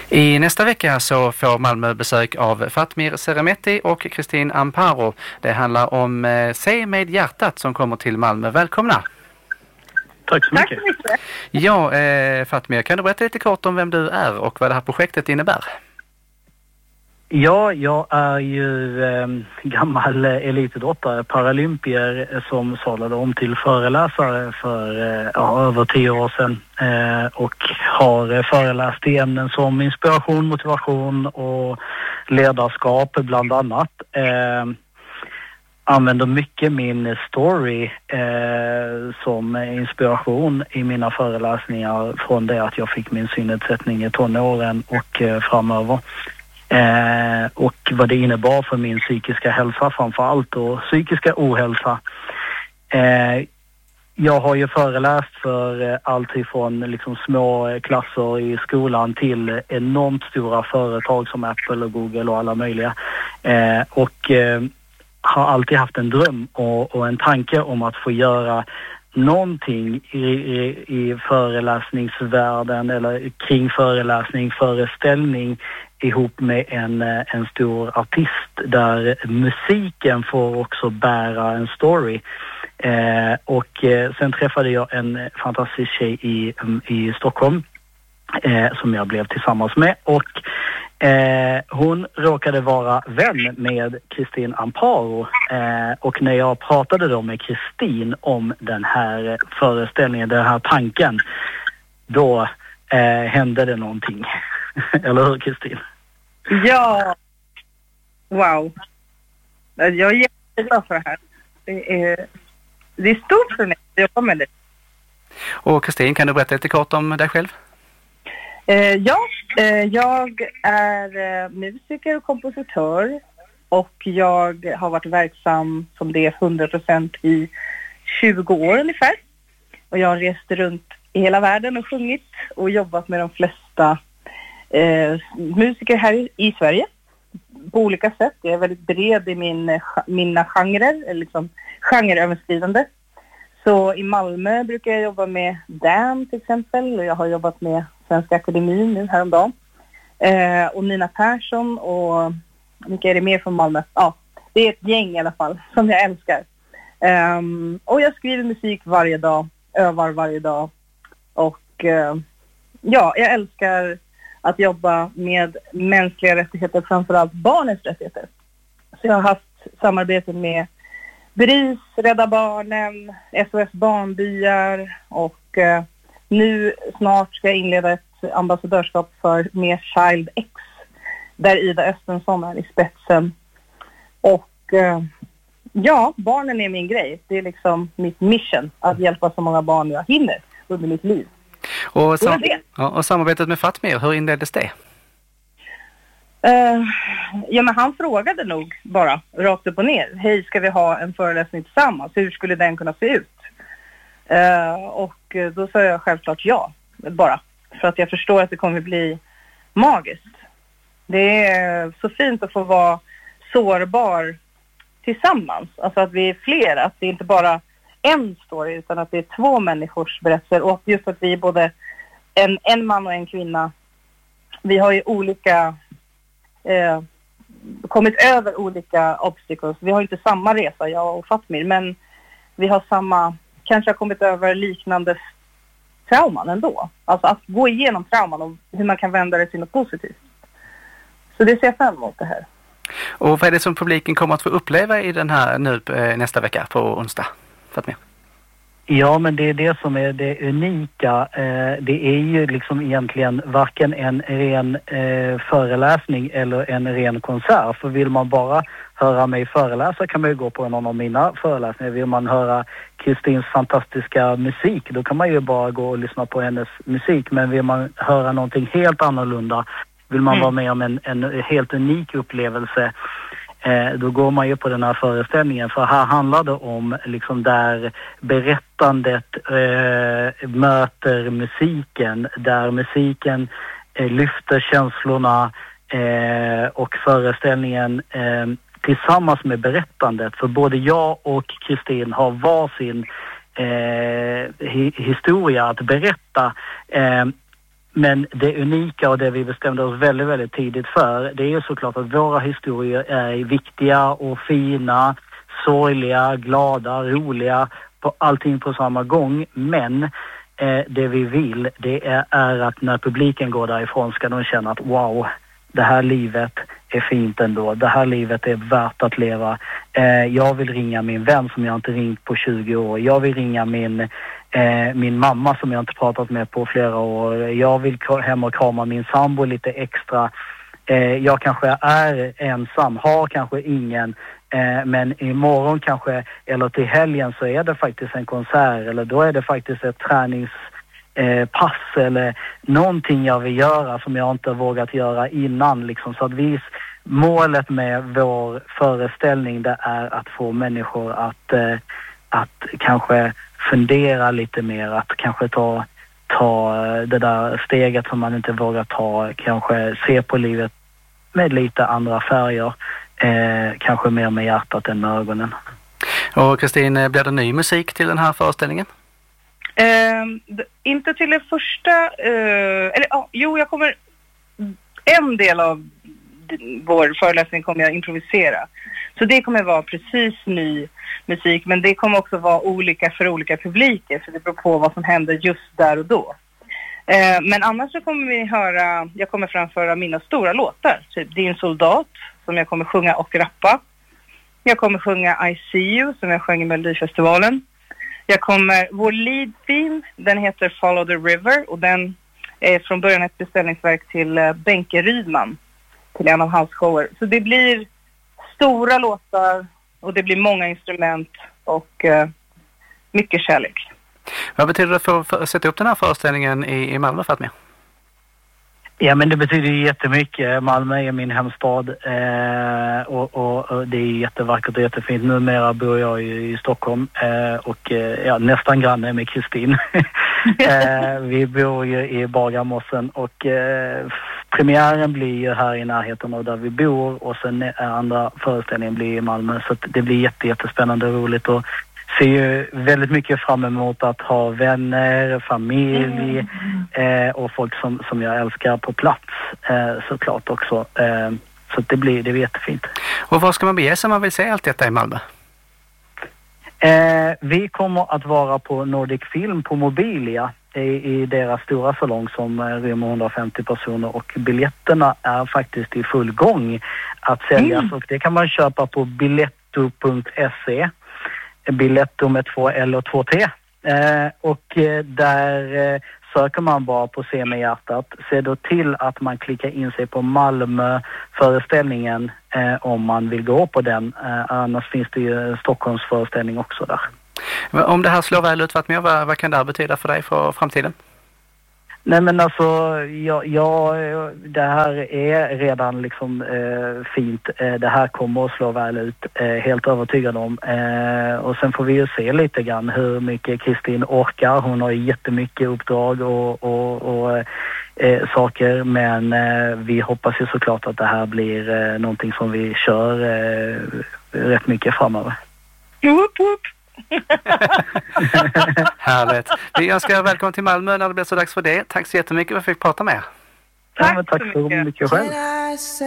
I nästa vecka så får Malmö besök av Fatmir Seremetti och Kristin Amparo. Det handlar om Se med hjärtat som kommer till Malmö. Välkomna! Tack så mycket. Ja, Fatmir, kan du berätta lite kort om vem du är och vad det här projektet innebär? Ja, jag är ju gammal elitidrottare, paralympier som sadlade om till föreläsare för över 10 år sedan och har föreläst i ämnen som inspiration, motivation och ledarskap bland annat. Använder mycket min story som inspiration i mina föreläsningar från det att jag fick min synnedsättning i tonåren och framöver. Och vad det innebar för min psykiska hälsa framför allt och psykiska ohälsa. Jag har ju föreläst för allt ifrån liksom små klasser i skolan till enormt stora företag som Apple och Google och alla möjliga. Och har alltid haft en dröm och en tanke om att få göra någonting i föreläsningsvärlden eller kring föreställning ihop med en stor artist där musiken får också bära en story. Och sen träffade jag en fantastisk tjej i Stockholm som jag blev tillsammans med och hon råkade vara vän med Kristin Amparo och när jag pratade då med Kristin om den här föreställningen, den här tanken, då hände det någonting. Eller hur, Kristin? Ja, wow. Jag är jätteglad för det här. Det är stort för mig att jobba med det. Och Kristin, kan du berätta lite kort om dig själv? Jag är musiker och kompositör och jag har varit verksam som det 100% i 20 år ungefär. Och jag har rest runt i hela världen och sjungit och jobbat med de flesta musiker här i Sverige på olika sätt. Jag är väldigt bred i mina genrer, liksom genreöverskridande. Så i Malmö brukar jag jobba med Dan till exempel och jag har jobbat med Svenska Akademin nu häromdagen. Och Nina Persson och vilka är det mer från Malmö? Ja, det är ett gäng i alla fall som jag älskar. Och jag skriver musik varje dag, övar varje dag och jag älskar att jobba med mänskliga rättigheter, framförallt barnens rättigheter. Så jag har haft samarbete med BRIS, Rädda Barnen, SOS Barnbyar och nu snart ska jag inleda ett ambassadörskap med Child X där Ida Östensson är i spetsen. Och barnen är min grej. Det är liksom mitt mission att hjälpa så många barn jag hinner under mitt liv. Och samarbetet med Fatmir, hur inleddes det? Men han frågade nog bara rakt upp och ner. Hej, ska vi ha en föreläsning tillsammans? Hur skulle den kunna se ut? Och då sa jag självklart ja, bara. För att jag förstår att det kommer bli magiskt. Det är så fint att få vara sårbar tillsammans. Alltså att vi är fler, att det inte bara en story utan att det är 2 människors berättelser. Och just att vi är både en man och en kvinna. Vi har ju olika kommit över olika obstacles. Vi har inte samma resa, jag och Fatmir, men vi har kanske har kommit över liknande trauman ändå. Alltså att gå igenom trauman och hur man kan vända det till något positivt. Så det ser jag fram emot det här. Och vad är det som publiken kommer att få uppleva i den här nu nästa vecka på onsdag? Fatmir? Ja, men det är det som är det unika. Det är ju liksom egentligen varken en ren föreläsning eller en ren konsert. För vill man bara höra mig föreläsa kan man ju gå på någon av mina föreläsningar. Vill man höra Kristins fantastiska musik, då kan man ju bara gå och lyssna på hennes musik. Men vill man höra någonting helt annorlunda, vill man vara med om en helt unik upplevelse, då går man ju på den här föreställningen. För här handlar det om liksom där berättandet möter musiken, där musiken lyfter känslorna och föreställningen tillsammans med berättandet. För både jag och Kristin har varsin historia att berätta. Men det unika och det vi bestämde oss väldigt, väldigt tidigt för, det är ju såklart att våra historier är viktiga och fina, sorgliga, glada, roliga, allting på samma gång. Men det vi vill, det är att när publiken går därifrån ska de känna att wow, det här livet är fint ändå. Det här livet är värt att leva. Jag vill ringa min vän som jag inte ringt på 20 år. Jag vill ringa min mamma som jag inte pratat med på flera år. Jag vill hem och krama min sambo lite extra. Jag kanske är ensam, har kanske ingen. Men imorgon kanske, eller till helgen så är det faktiskt en konsert. Eller då är det faktiskt ett träningspass eller någonting jag vill göra som jag inte vågat göra innan. Liksom. Så att målet med vår föreställning det är att få människor att kanske fundera lite mer, att kanske ta det där steget som man inte vågar ta, kanske se på livet med lite andra färger, kanske mer med hjärtat än med ögonen. Och Kristin, blir det ny musik till den här föreställningen? Inte till det första, jag kommer, en del av vår föreläsning kommer jag improvisera. Så det kommer vara precis ny musik, men det kommer också vara olika för olika publiker, för det beror på vad som händer just där och då. Men annars så kommer jag kommer framföra mina stora låtar, typ Din soldat, som jag kommer sjunga och rappa. Jag kommer sjunga I See You, som jag sjöng i Melodifestivalen. Vår lead theme, den heter Follow the River, och den är från början ett beställningsverk till Benke Rydman, till en av hans shower. Så det blir stora låtar och det blir många instrument och mycket kärlek. Vad betyder det för att sätta upp den här föreställningen i Malmö, Fatmir? Ja, men det betyder jättemycket. Malmö är min hemstad och det är jättevackert och jättefint. Numera bor jag i Stockholm och nästan granne med Kristin. Vi bor ju i Bagarmossen och premiären blir ju här i närheten av där vi bor, och sen andra föreställningen blir i Malmö. Så det blir jättespännande och roligt, och ser ju väldigt mycket fram emot att ha vänner, familj och folk som jag älskar på plats såklart också. Så det blir jättefint. Och vad ska man bege sig om man vill se allt detta i Malmö? Vi kommer att vara på Nordic Film på Mobilia i deras stora salong som rymmer 150 personer, och biljetterna är faktiskt i full gång att säljas, och det kan man köpa på biletto.se. Biletto med 2 L och 2 T. Och där söker man bara på Se med hjärtat. Se då till att man klickar in sig på Malmö-föreställningen om man vill gå på den. Annars finns det ju en Stockholmsföreställning också där. Om det här slår väl ut, vad kan det här betyda för dig för framtiden? Nej, men alltså, det här är redan liksom fint. Det här kommer att slå väl ut, helt övertygad om. Och sen får vi ju se lite grann hur mycket Kristin orkar. Hon har ju jättemycket uppdrag och saker, men vi hoppas ju såklart att det här blir någonting som vi kör rätt mycket framöver. Woop. Härligt. Vi önskar välkommen till Malmö när det blir så dags för det. Tack så jättemycket för att vi fick prata med er. Tack så mycket själv.